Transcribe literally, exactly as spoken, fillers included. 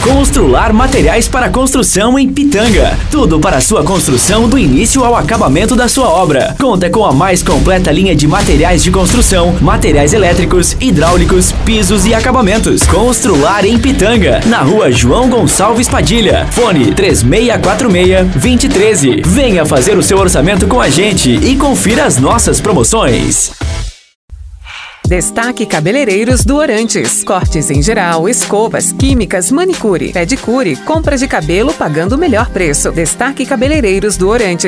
Constrular Materiais para Construção em Pitanga. Tudo para a sua construção do início ao acabamento da sua obra. Conta com a mais completa linha de materiais de construção, materiais elétricos, hidráulicos, pisos e acabamentos. Constrular em Pitanga, na rua João Gonçalves Padilha. Fone três seis quatro seis, dois zero um três. Venha fazer o seu orçamento com a gente e confira as nossas promoções. Destaque Cabeleireiros do Orantes. Cortes em geral, escovas, químicas, manicure, pedicure, compra de cabelo pagando o melhor preço. Destaque Cabeleireiros do Orantes.